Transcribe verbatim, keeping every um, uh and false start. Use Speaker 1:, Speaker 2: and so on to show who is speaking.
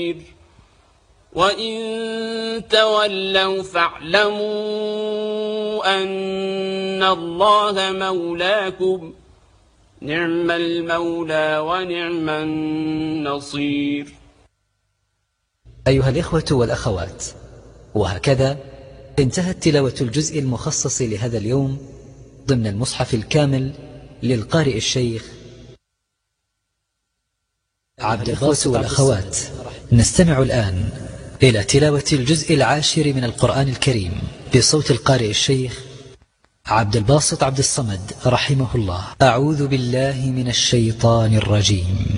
Speaker 1: وإن تولوا فاعلموا أن الله مولاكم نعم المولى ونعم النصير.
Speaker 2: أيها الإخوة والأخوات، وهكذا انتهت تلاوة الجزء المخصص لهذا اليوم ضمن المصحف الكامل للقارئ الشيخ عبد الباسط والأخوات. نستمع الآن إلى تلاوة الجزء العاشر من القرآن الكريم بصوت القارئ الشيخ عبد الباسط عبد الصمد رحمه الله. أعوذ بالله من الشيطان الرجيم.